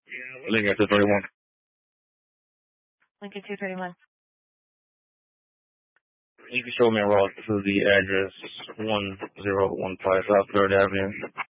Lincoln 231. Lincoln 231. You can show me a route to the address 1015 South 3rd Avenue.